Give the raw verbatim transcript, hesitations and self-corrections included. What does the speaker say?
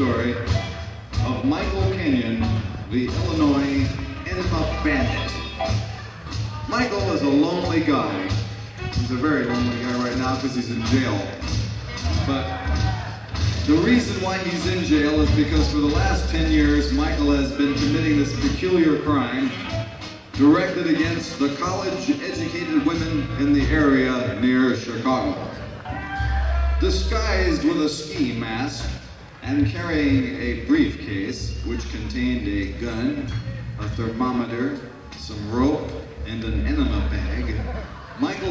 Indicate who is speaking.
Speaker 1: story of Michael Kenyon, the Illinois Enema Bandit. Michael is a lonely guy. He's a very lonely guy right now because he's in jail. But the reason why he's in jail is because for the last ten years, Michael has been committing this peculiar crime directed against the college-educated women in the area near Chicago. Disguised with a ski mask and carrying a briefcase which contained a gun, a thermometer, some rope, and an enema bag, Michael